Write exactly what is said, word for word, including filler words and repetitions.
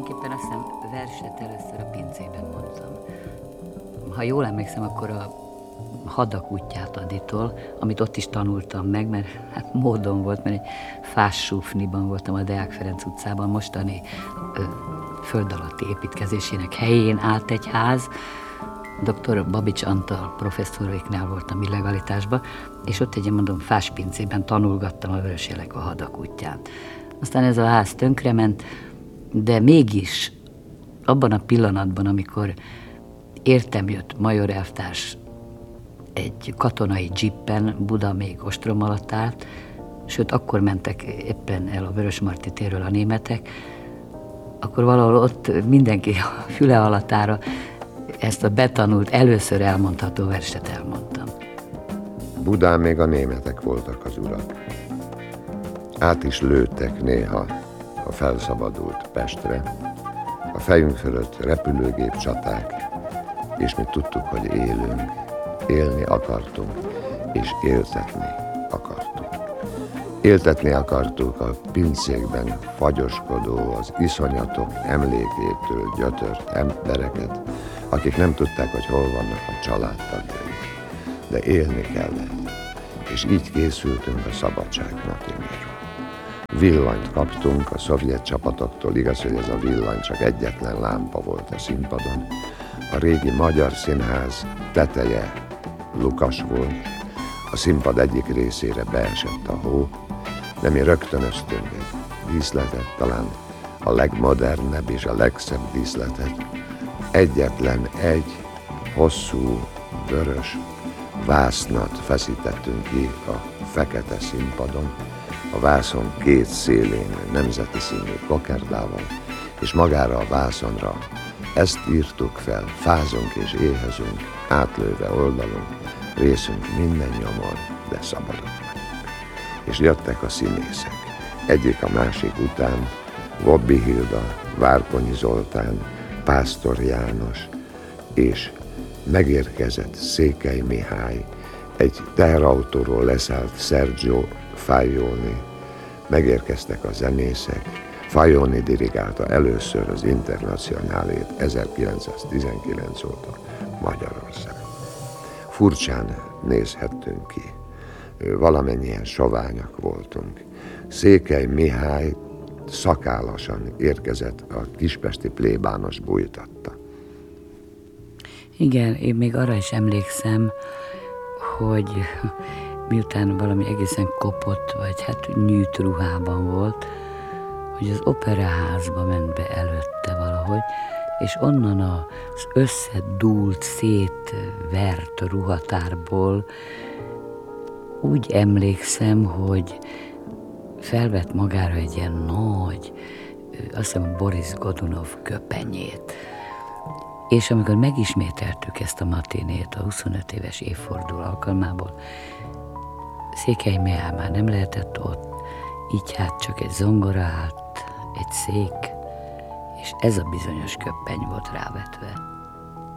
tulajdonképpen azt hiszem verset először a pincében mondtam. Ha jól emlékszem, akkor a Hadak útját Aditól, amit ott is tanultam meg, mert hát módon volt, mert egy Fás-Sufniban voltam a Deák Ferenc utcában, mostani ö, föld alatti építkezésének helyén állt egy ház. doktor Babics Antal professzoréknál voltam illegalitásban, és ott egy, mondom, Fás-pincében tanulgattam a Vörösjelek a Hadak útján. Aztán ez a ház tönkrement, de mégis abban a pillanatban, amikor értem jött major elvtárs egy katonai dzsippen, Buda még ostrom alatt állt, sőt, akkor mentek éppen el a Vörösmarty térről a németek, akkor valahol ott mindenki a füle alatára ezt a betanult, először elmondható verset elmondtam. Budán még a németek voltak az urak. Át is lőttek néha a felszabadult Pestre, a fejünk fölött repülőgép csaták, és mi tudtuk, hogy élünk, élni akartunk, és éltetni akartunk. Éltetni akartuk a pincékben fagyoskodó, az iszonyatok emlékétől gyötört embereket, akik nem tudták, hogy hol vannak a családtagjaik, de élni kellett, és így készültünk a szabadság napjára. Villanyt kaptunk a szovjet csapatoktól, igaz, hogy ez a villany csak egyetlen lámpa volt a színpadon. A régi Magyar Színház teteje lukas volt, a színpad egyik részére beesett a hó, de mi rögtönöztünk egy díszletet, talán a legmodernebb és a legszebb díszletet. Egyetlen egy hosszú, vörös vásznat feszítettünk ki a fekete színpadon, a vászon két szélén nemzeti színű kokerdával, és magára a vászonra ezt írtuk fel: fázunk és éhezünk, átlőve oldalon, részünk minden nyomor, de szabadok vagyunk. És jöttek a színészek, egyik a másik után, Gobbi Hilda, Várkonyi Zoltán, Pásztor János, és megérkezett Székely Mihály, egy teherautóról leszállt Sergio Fajoni, megérkeztek a zenészek, Fajoni dirigálta először az Internacionálét ezerkilencszáztizenkilenc óta Magyarországon. Furcsán nézhettünk ki, valamennyien soványak voltunk. Székely Mihály szakállasan érkezett, a kispesti plébános bújtatta. Igen, én még arra is emlékszem, hogy miután valami egészen kopott, vagy hát nyűjt ruhában volt, hogy az operaházba ment be előtte valahogy, és onnan az összedúlt, szétvert ruhatárból úgy emlékszem, hogy felvett magára egy ilyen nagy, azt hiszem Boris Godunov köpenyét. És amikor megismételtük ezt a matinét a huszonöt éves évforduló alkalmából, Székely Mihály már nem lehetett ott, így hát csak egy zongora állt, egy szék, és ez a bizonyos köppeny volt rávetve.